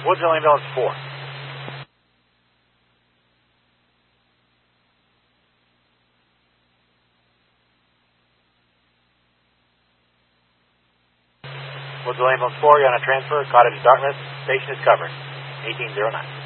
Woodsville Ambulance 4. Woodsville Ambulance 4, you're on a transfer. Cottage Dartmouth. Station is covered. 1809.